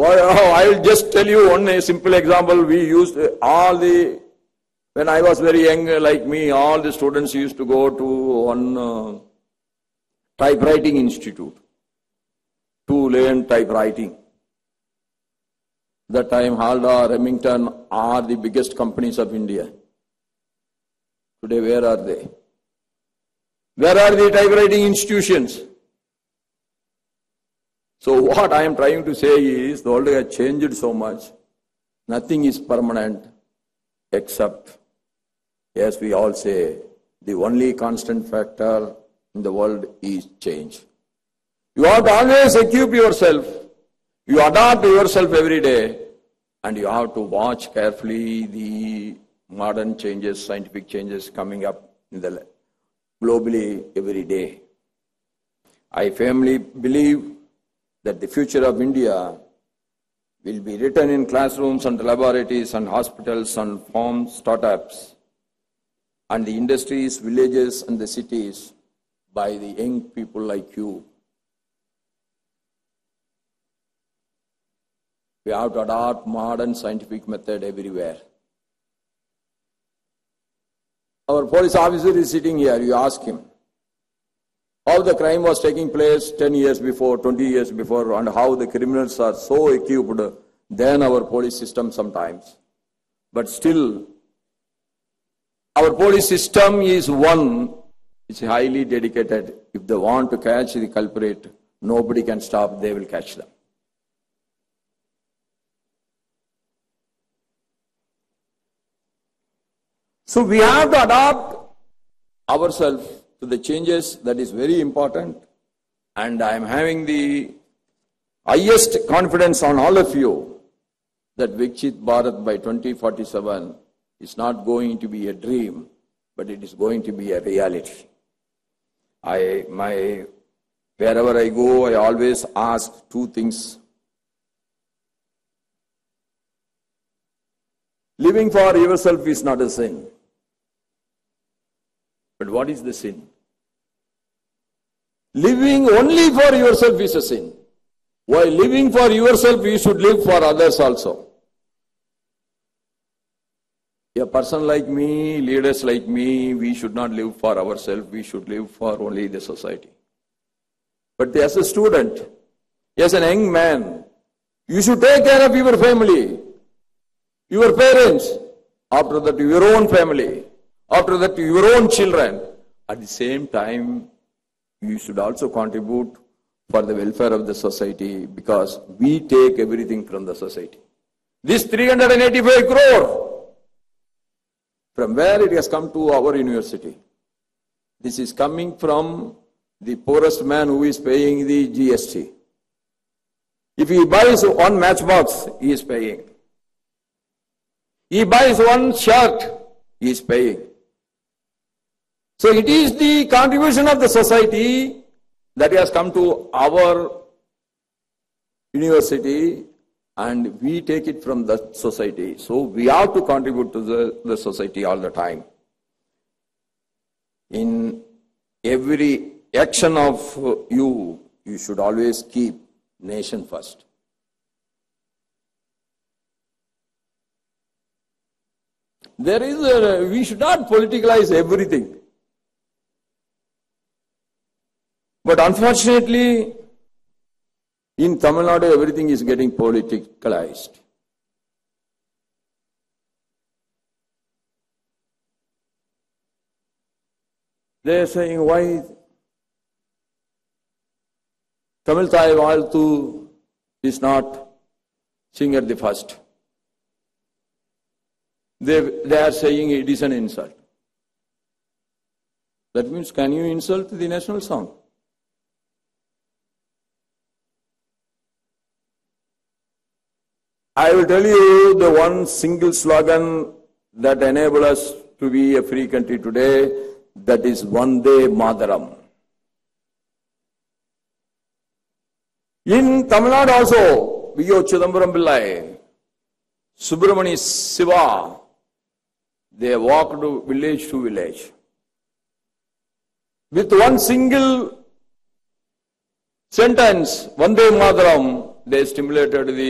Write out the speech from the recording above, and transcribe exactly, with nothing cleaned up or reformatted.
Well, I'll just tell you one simple example. We used all the, when I was very young like me, all the students used to go to one uh, typewriting institute to learn typewriting. That time Halda, Remington are the biggest companies of India. Today where are they? Where are the typewriting institutions? So what I am trying to say is, the world has changed so much. Nothing is permanent except, as we all say, the only constant factor in the world is change. You have to always equip yourself. You adapt yourself every day, and you have to watch carefully the modern changes, scientific changes coming up in the globally every day. I firmly believe that the future of India will be written in classrooms and laboratories and hospitals and farms, startups, and the industries, villages and the cities by the young people like you. We have to adopt modern scientific method everywhere. Our police officer is sitting here, you ask him how the crime was taking place ten years before, twenty years before, and how the criminals are so equipped than our police system sometimes. But still, our police system is one which is highly dedicated. If they want to catch the culprit, nobody can stop, they will catch them. So we have to adapt ourselves to the changes. That is very important. And I am having the highest confidence on all of you that Viksit Bharat by twenty forty-seven is not going to be a dream, but it is going to be a reality. I, my, wherever I go, I always ask two things. Living for yourself is not a sin. But what is the sin? Living only for yourself is a sin. While living for yourself, you should live for others also. A person like me, leaders like me, we should not live for ourselves, we should live for only the society. But as a student, as an young man, you should take care of your family, your parents, after that your own family, after that your own children. At the same time, you should also contribute for the welfare of the society, because we take everything from the society. This three hundred eighty-five crore, from where it has come to our university? This is coming from the poorest man who is paying the G S T. If he buys one matchbox, he is paying. He buys one shirt, he is paying. So it is the contribution of the society that has come to our university, and we take it from the society. So we have to contribute to the, the society all the time. In every action of you, you should always keep nation first. There is a, we should not politicalize everything. But unfortunately, in Tamil Nadu, everything is getting politicalized. They are saying, why Tamil Thai Valtu is not sing at the first? They, they are saying it is an insult. That means, can you insult the national song? I will tell you the one single slogan that enables us to be a free country today, that is Vande Mataram. In Tamil Nadu also, V O Chidambaram Pillai, Subramani Siva, they walked village to village. With one single sentence, Vande Mataram, they stimulated the